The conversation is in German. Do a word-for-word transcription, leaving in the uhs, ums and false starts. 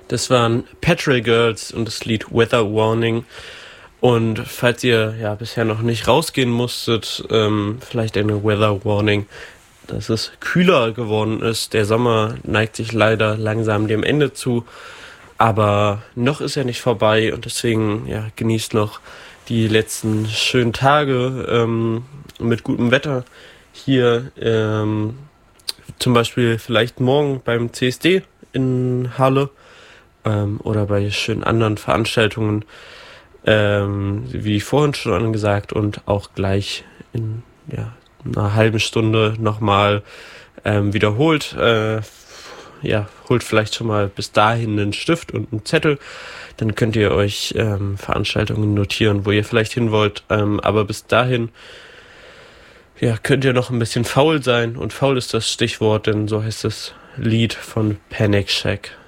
Das waren Petrol Girls und das Lied Weather Warning. Und falls ihr ja bisher noch nicht rausgehen musstet, ähm, vielleicht eine Weather Warning, dass es kühler geworden ist. Der Sommer neigt sich leider langsam dem Ende zu, aber noch ist er nicht vorbei und deswegen ja, genießt noch die letzten schönen Tage ähm, mit gutem Wetter hier, ähm, zum Beispiel vielleicht morgen beim C S D in Halle ähm, oder bei schönen anderen Veranstaltungen, ähm, wie vorhin schon angesagt, und auch gleich in ja, einer halben Stunde nochmal ähm, wiederholt. Äh, ja, holt vielleicht schon mal bis dahin einen Stift und einen Zettel, dann könnt ihr euch ähm, Veranstaltungen notieren, wo ihr vielleicht hin wollt, ähm, aber bis dahin ja, könnt ihr noch ein bisschen faul sein, und faul ist das Stichwort, denn so heißt das Lied von Panic Shack.